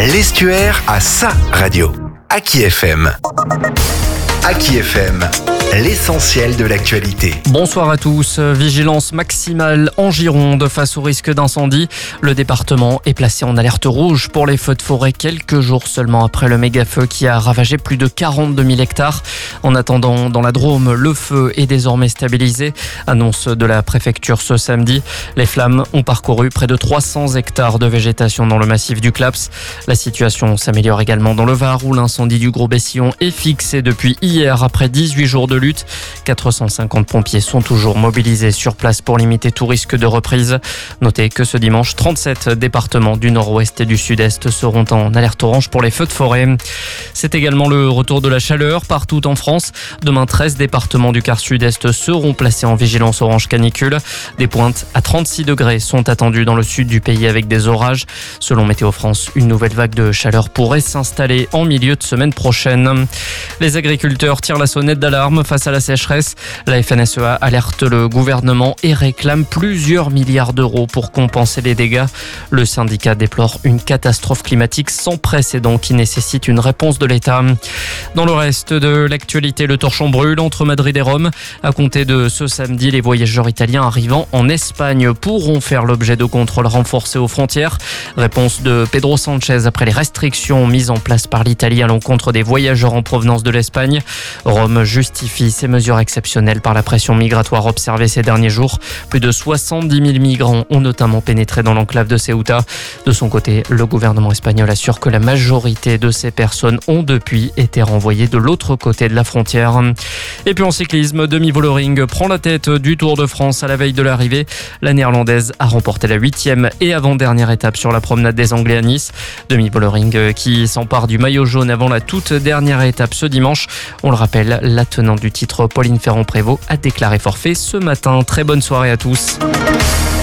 L'Estuaire a sa radio. Aki FM. Aki FM, l'essentiel de l'actualité. Bonsoir à tous. Vigilance maximale en Gironde face au risque d'incendie. Le département est placé en alerte rouge pour les feux de forêt quelques jours seulement après le méga-feu qui a ravagé plus de 42 000 hectares. En attendant, dans la Drôme, le feu est désormais stabilisé. Annonce de la préfecture ce samedi. Les flammes ont parcouru près de 300 hectares de végétation dans le massif du Claps. La situation s'améliore également dans le Var où l'incendie du Gros Bessillon est fixé depuis hier après 18 jours de lutte. 450 pompiers sont toujours mobilisés sur place pour limiter tout risque de reprise. Notez que ce dimanche, 37 départements du nord-ouest et du sud-est seront en alerte orange pour les feux de forêt. C'est également le retour de la chaleur partout en France. Demain, 13 départements du quart sud-est seront placés en vigilance orange canicule. Des pointes à 36 degrés sont attendues dans le sud du pays avec des orages. Selon Météo France, une nouvelle vague de chaleur pourrait s'installer en milieu de semaine prochaine. Les agriculteurs tirent la sonnette d'alarme face à la sécheresse. La FNSEA alerte le gouvernement et réclame plusieurs milliards d'euros pour compenser les dégâts. Le syndicat déplore une catastrophe climatique sans précédent qui nécessite une réponse de l'État. Dans le reste de l'actualité, le torchon brûle entre Madrid et Rome. À compter de ce samedi, les voyageurs italiens arrivant en Espagne pourront faire l'objet de contrôles renforcés aux frontières. Réponse de Pedro Sanchez après les restrictions mises en place par l'Italie à l'encontre des voyageurs en provenance de l'Espagne. Rome justifie ces mesures exceptionnelles par la pression migratoire observée ces derniers jours. Plus de 70 000 migrants ont notamment pénétré dans l'enclave de Ceuta. De son côté, le gouvernement espagnol assure que la majorité de ces personnes ont depuis été renvoyées de l'autre côté de la frontière. Et puis en cyclisme, Demi Vollering prend la tête du Tour de France à la veille de l'arrivée. La néerlandaise a remporté la 8e et avant-dernière étape sur la promenade des Anglais à Nice. Demi Vollering qui s'empare du maillot jaune avant la toute dernière étape ce dimanche. On le rappelle, la tenante du titre, Pauline Ferrand-Prévot, a déclaré forfait ce matin. Très bonne soirée à tous.